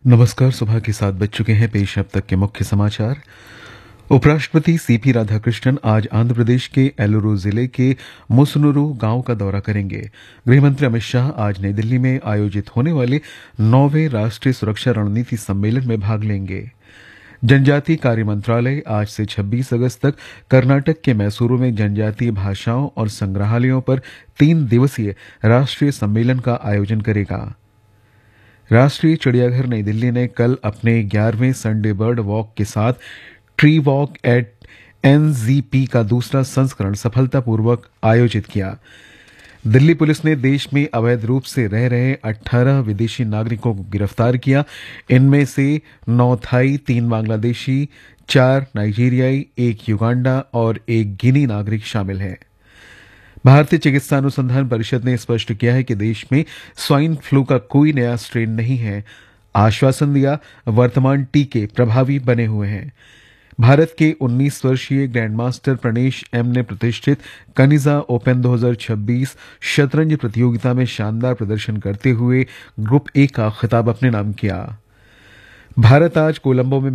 नमस्कार। सुबह के 7 बज चुके हैं। पेश अब तक के मुख्य समाचार। उपराष्ट्रपति सीपी राधाकृष्णन आज आंध्र प्रदेश के एलुरु जिले के मुसनुरु गांव का दौरा करेंगे। गृहमंत्री अमित शाह आज नई दिल्ली में आयोजित होने वाले 9वें राष्ट्रीय सुरक्षा रणनीति सम्मेलन में भाग लेंगे। जनजातीय कार्य मंत्रालय आज से 26 अगस्त तक कर्नाटक के मैसूरू में जनजातीय भाषाओं और संग्रहालयों पर 3 दिवसीय राष्ट्रीय सम्मेलन का आयोजन करेगा। राष्ट्रीय चिड़ियाघर नई दिल्ली ने कल अपने 11वें संडे बर्ड वॉक के साथ ट्री वॉक एट एनजीपी का दूसरा संस्करण सफलतापूर्वक आयोजित किया। दिल्ली पुलिस ने देश में अवैध रूप से रह रहे 18 विदेशी नागरिकों को गिरफ्तार किया। इनमें से 9 थाई, 3 बांग्लादेशी, 4 नाइजीरियाई, 1 युगांडा और 1 गिनी नागरिक शामिल हैं। भारतीय चिकित्सा अनुसंधान परिषद ने स्पष्ट किया है कि देश में स्वाइन फ्लू का कोई नया स्ट्रेन नहीं है। आश्वासन दिया, वर्तमान टीके प्रभावी बने हुए हैं। भारत के 19 वर्षीय ग्रैंडमास्टर प्रणेश एम ने प्रतिष्ठित कनिजा ओपन 2026 शतरंज प्रतियोगिता में शानदार प्रदर्शन करते हुए ग्रुप ए का खिताब अपने नाम किया। भारत आज कोलंबो में